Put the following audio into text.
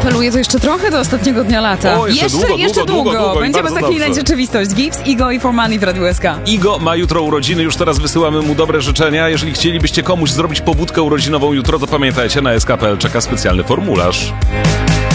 apeluje to jeszcze trochę do ostatniego dnia lata. O, jeszcze długo. Będziemy zaklinać rzeczywistość. Gibbs, Igo i For Money w Radiu SK. Igo ma jutro urodziny, już teraz wysyłamy mu dobre życzenia. Jeżeli chcielibyście komuś zrobić pobudkę urodzinową jutro, to pamiętajcie, na sk.pl czeka specjalny formularz.